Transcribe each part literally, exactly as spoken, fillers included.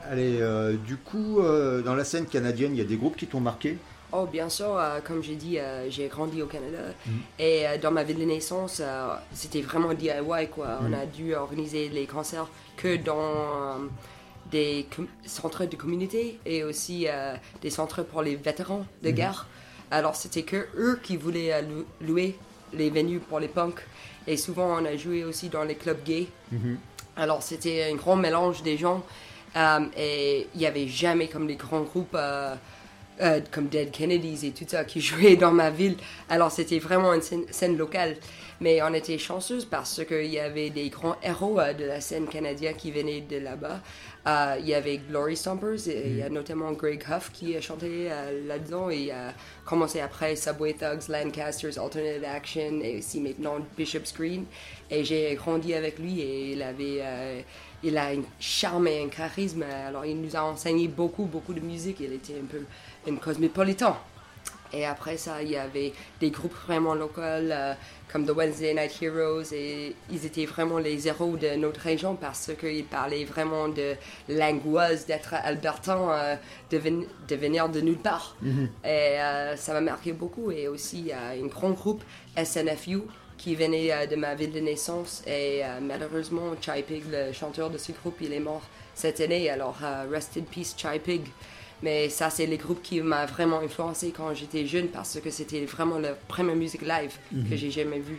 Allez, euh, du coup, euh, dans la scène canadienne, il y a des groupes qui t'ont marqué? Oh, bien sûr, euh, comme j'ai dit, euh, j'ai grandi au Canada. Mhm. Et euh, dans ma ville de naissance, euh, c'était vraiment D I Y, quoi. On Mhm. a dû organiser les concerts que dans euh, des com- centres de communauté et aussi euh, des centres pour les vétérans de Mhm. guerre. Alors, c'était que eux qui voulaient euh, lou- louer les venues pour les punks. Et souvent, on a joué aussi dans les clubs gays. Mhm. Alors, c'était un grand mélange des gens. Euh, et il n'y avait jamais comme les grands groupes euh, euh, comme Dead Kennedys et tout ça qui jouaient dans ma ville. Alors, c'était vraiment une scène, scène locale. Mais on était chanceuse parce qu'il y avait des grands héros euh, de la scène canadienne qui venaient de là-bas. Euh, il y avait Glory Stompers, et il y a notamment Greg Huff qui a chanté euh, là-dedans et a commencé après Subway Thugs, Lancasters, Alternate Action et aussi maintenant Bishop's Green. Et j'ai grandi avec lui et il avait, euh, il a un charme et un charisme. Alors il nous a enseigné beaucoup, beaucoup de musique. Il était un peu un cosmopolitan. Et après ça, il y avait des groupes vraiment locaux euh, comme The Wednesday Night Heroes et ils étaient vraiment les héros de notre région parce qu'ils parlaient vraiment de l'angoisse d'être albertain, euh, de, ven- de venir de nulle part. Mhm. Et euh, ça m'a marqué beaucoup. Et aussi, il y a un grand groupe, S N F U, qui venait euh, de ma ville de naissance. Et euh, malheureusement, Chai Pig, le chanteur de ce groupe, il est mort cette année. Alors, euh, rest in peace, Chai Pig. Mais ça, c'est les groupes qui m'ont vraiment influencé quand j'étais jeune parce que c'était vraiment la première musique live Mhm. que j'ai jamais vue.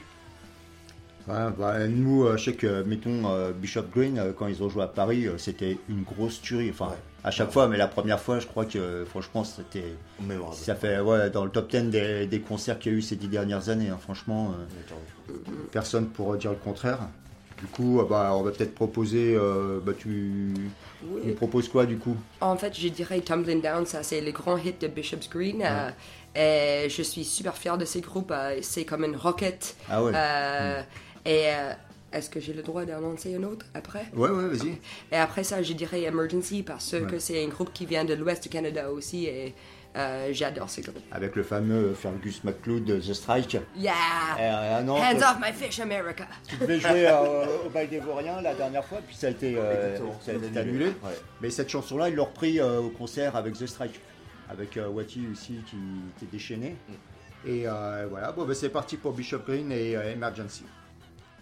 Ouais, bah, nous, euh, je sais que, mettons, euh, Bishop Green, euh, quand ils ont joué à Paris, euh, c'était une grosse tuerie. Enfin, Ouais. à chaque Ouais. fois, mais la première fois, je crois que, euh, franchement, c'était. Mémorable. Ça fait ouais, dans le top dix des, des concerts qu'il y a eu ces dix dernières années. Hein, franchement, euh, Attends. personne ne pourra dire le contraire. Du coup, euh, bah, on va peut-être proposer. Euh, bah, tu, Oui. tu me proposes quoi, du coup? En fait, je dirais Tumbling Down, ça c'est le grand hit de Bishop's Green. euh, et je suis super fière de ces groupes. euh, c'est comme une rocket. Ah ouais. Euh, Et euh, est-ce que j'ai le droit d'annoncer un autre après? Ouais, ouais, vas-y. Et après ça, je dirais Emergency parce Ouais. que c'est un groupe qui vient de l'ouest du Canada aussi et euh, j'adore ce groupe. Avec le fameux Fergus McLeod de The Strike. Yeah! Euh, ah non, Hands toi, off my fish, America! tu devais jouer euh, au Bail des Vauriens la dernière fois, puis ça a été, euh, Exactement. ça a été Annulé. annulé. Ouais. Mais cette chanson-là, ils l'ont repris euh, au concert avec The Strike. Avec euh, Watty aussi qui était déchaîné. Et euh, voilà, bon, bah, c'est parti pour Bishop Green et euh, Emergency.